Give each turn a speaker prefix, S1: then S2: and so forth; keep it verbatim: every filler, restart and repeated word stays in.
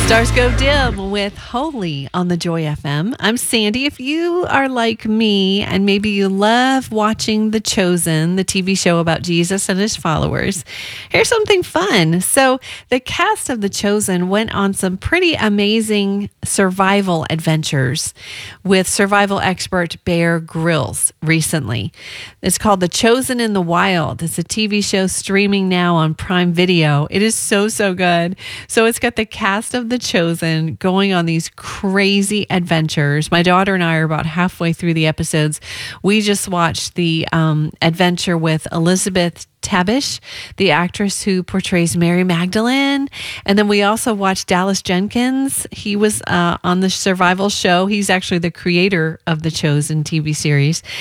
S1: Stars Go Dim with Holy on the Joy F M. I'm Sandy. If you are like me and maybe you love watching The Chosen, the T V show about Jesus and his followers, here's something fun. So the cast of The Chosen went on some pretty amazing survival adventures with survival expert Bear Grylls recently. It's called The Chosen in the Wild. It's a T V show streaming now on Prime Video. It is so, so good. So it's got the cast of The Chosen going on these crazy adventures. My daughter and I are about halfway through the episodes. We just watched the um, adventure with Elizabeth Tabish, the actress who portrays Mary Magdalene. And then we also watched Dallas Jenkins. He was uh, on the survival show. He's actually the creator of the Chosen T V series.